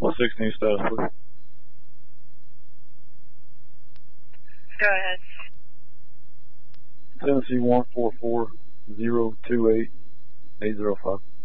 116 New status, please. Go ahead. Tennessee 144-028-805.